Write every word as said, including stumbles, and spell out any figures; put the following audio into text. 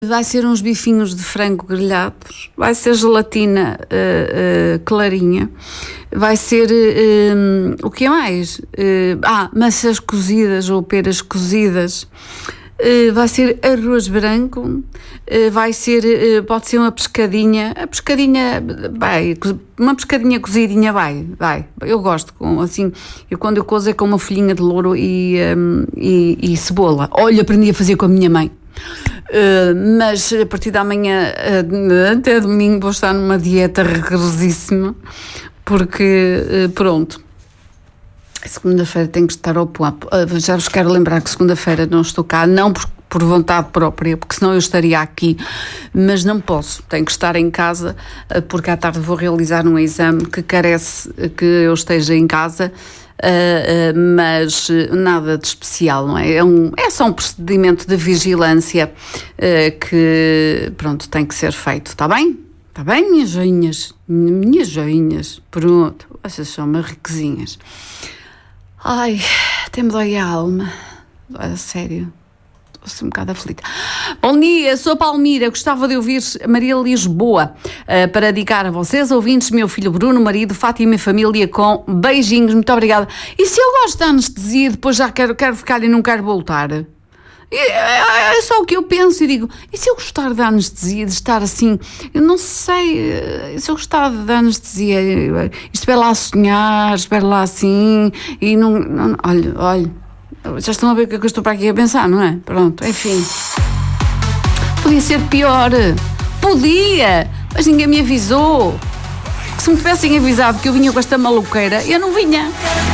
Vai ser uns bifinhos de frango grelhados, vai ser gelatina uh, uh, clarinha, vai ser, uh, o que é mais? Uh, ah, maçãs cozidas ou peras cozidas, uh, vai ser arroz branco, uh, vai ser, uh, pode ser uma pescadinha, a pescadinha, vai, uma pescadinha cozidinha vai, vai, eu gosto, com, assim, eu quando eu cozo é com uma folhinha de louro e, um, e, e cebola. Olha, aprendi a fazer com a minha mãe. Uh, mas a partir da manhã uh, até domingo vou estar numa dieta rigorosíssima porque uh, pronto, segunda-feira tenho que estar ao papo. Uh, já vos quero lembrar que segunda-feira não estou cá, não por, por vontade própria, porque senão eu estaria aqui, mas não posso, tenho que estar em casa uh, porque à tarde vou realizar um exame que carece que eu esteja em casa. Uh, uh, mas uh, nada de especial, não é? É, um, é só um procedimento de vigilância uh, que, pronto, tem que ser feito, está bem? Está bem, minhas joinhas? Minhas joinhas, pronto, essas são umas riquezinhas. Ai, até me dói a alma, a sério. Estou um bocado aflita. Bom dia, sou a Palmira, gostava de ouvir Maria Lisboa uh, para dedicar a vocês, ouvintes, meu filho Bruno, marido, Fátima e família, com beijinhos, muito obrigada. E se eu gosto de anestesia e depois já quero, quero ficar e não quero voltar? É, é só o que eu penso e digo, e se eu gostar da anestesia, de estar assim, eu não sei, se eu gostar da anestesia, espero lá a sonhar, espero lá assim, e não, não olha, olha, já estão a ver o que eu estou para aqui a pensar, não é? Pronto, enfim. Podia ser pior. Podia! Mas ninguém me avisou. Que se me tivessem avisado que eu vinha com esta maluqueira, eu não vinha.